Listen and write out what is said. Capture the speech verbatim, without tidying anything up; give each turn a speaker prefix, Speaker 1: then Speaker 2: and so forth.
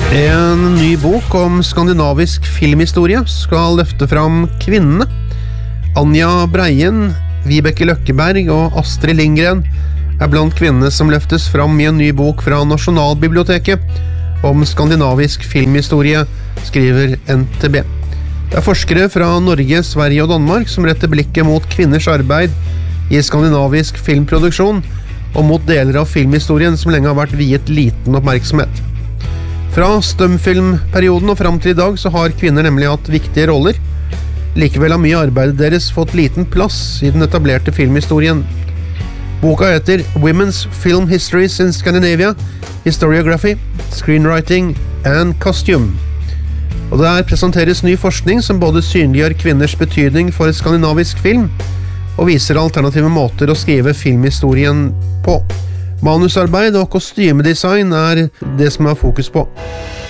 Speaker 1: En ny bok om skandinavisk filmhistorie skal løfte fram kvinnene. Anja Breien, Vibeke Løkkeberg og Astrid Lindgren er blant kvinnene som løftes fram i en ny bok fra Nasjonalbiblioteket om skandinavisk filmhistorie, skriver N T B. Det er forskere fra Norge, Sverige og Danmark som retter blikket mot kvinners arbeid i skandinavisk filmproduksjon og mot deler av filmhistorien som lenge har vært viet liten oppmerksomhet. Fra stumfilmperioden og fram til i dag så har kvinner nemlig hatt viktige roller. Likevel har mye arbeidet deres fått liten plass i den etablerte filmhistorien. Boka heter Women's Film Histories in Scandinavia, Historiography, Screenwriting and Costume. Og der presenteres ny forskning som både synliggjør kvinners betydning for skandinavisk film og viser alternative måter å skrive filmhistorien på. Manusarbeid og kostymedesign er det som er fokus på.